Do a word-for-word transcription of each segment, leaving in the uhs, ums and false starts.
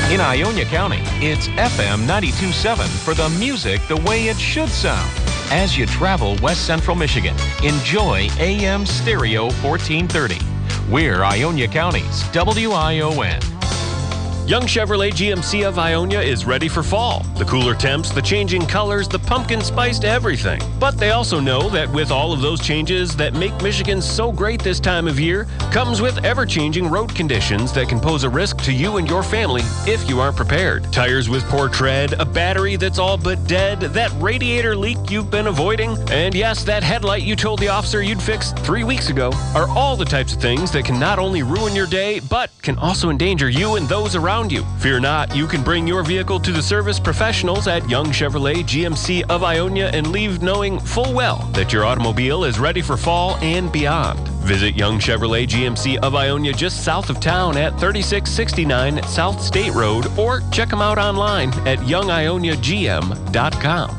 In Ionia County, it's F M ninety-two point seven for the music the way it should sound. As you travel West Central Michigan, enjoy A M Stereo fourteen thirty. We're Ionia County's W I O N. Young Chevrolet G M C of Ionia is ready for fall. The cooler temps, the changing colors, the pumpkin spiced everything. But they also know that with all of those changes that make Michigan so great this time of year, comes with ever-changing road conditions that can pose a risk to you and your family if you aren't prepared. Tires with poor tread, a battery that's all but dead, that radiator leak you've been avoiding, and yes, that headlight you told the officer you'd fix three weeks ago, are all the types of things that can not only ruin your day, but can also endanger you and those around you. Fear not, you can bring your vehicle to the service professionals at Young Chevrolet G M C of Ionia and leave knowing full well that your automobile is ready for fall and beyond. Visit Young Chevrolet G M C of Ionia just south of town at thirty-six sixty-nine South State Road, or check them out online at young ionia g m dot com.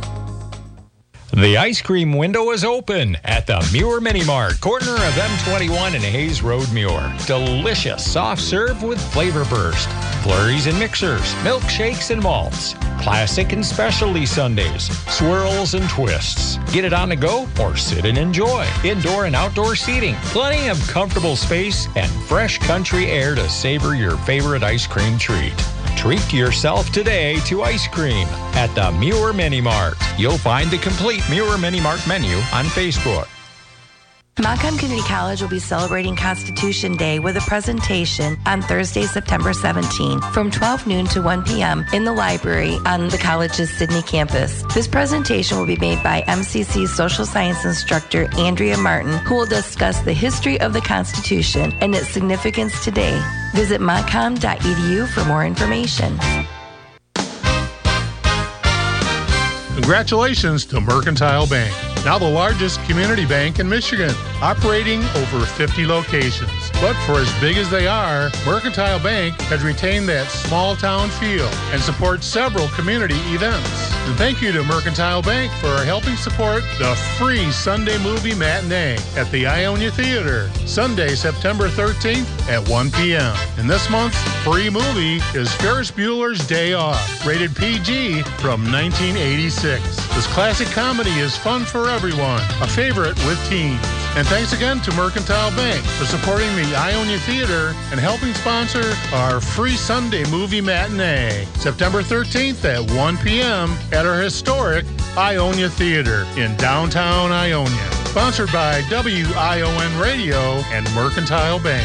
The ice cream window is open at the Muir Mini Mart, corner of M twenty-one and Hayes Road, Muir. Delicious soft serve with flavor burst, flurries and mixers, milkshakes and malts, classic and specialty sundaes, swirls and twists. Get it on the go or sit and enjoy. Indoor and outdoor seating, plenty of comfortable space, and fresh country air to savor your favorite ice cream treat. Treat yourself today to ice cream at the Muir Mini Mart. You'll find the complete Muir Mini Mart menu on Facebook. Montcalm Community College will be celebrating Constitution Day with a presentation on Thursday, September seventeenth from twelve noon to one p.m. in the library on the college's Sydney campus. This presentation will be made by M C C social science instructor Andrea Martin, who will discuss the history of the Constitution and its significance today. Visit montcalm dot e d u for more information. Congratulations to Mercantile Bank, now the largest community bank in Michigan, operating over fifty locations. But for as big as they are, Mercantile Bank has retained that small town feel and supports several community events. And thank you to Mercantile Bank for helping support the free Sunday movie matinee at the Ionia Theater, Sunday, September thirteenth at one p.m. And this month's free movie is Ferris Bueller's Day Off, rated P G from nineteen eighty-six. This classic comedy is fun for everyone, a favorite with teens. And thanks again to Mercantile Bank for supporting the Ionia Theater and helping sponsor our free Sunday movie matinee, September thirteenth at one p.m. at our historic Ionia Theater in downtown Ionia. Sponsored by W I O N Radio and Mercantile Bank.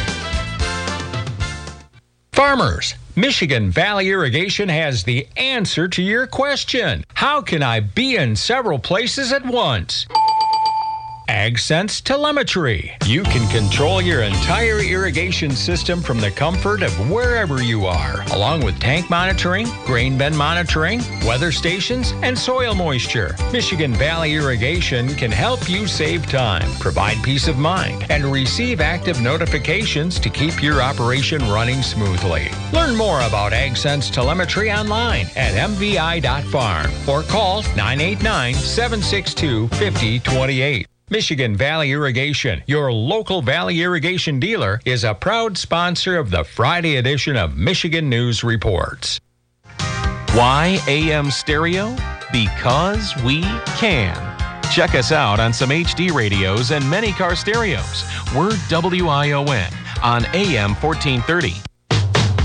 Farmers, Michigan Valley Irrigation has the answer to your question. How can I be in several places at once? AgSense Telemetry. You can control your entire irrigation system from the comfort of wherever you are, along with tank monitoring, grain bin monitoring, weather stations, and soil moisture. Michigan Valley Irrigation can help you save time, provide peace of mind, and receive active notifications to keep your operation running smoothly. Learn more about AgSense Telemetry online at m v i dot farm or call nine eight nine, seven six two, five zero two eight. Michigan Valley Irrigation, your local Valley Irrigation dealer, is a proud sponsor of the Friday edition of Michigan News Reports. Why A M Stereo? Because we can. Check us out on some H D radios and many car stereos. We're W I O N on A M fourteen thirty.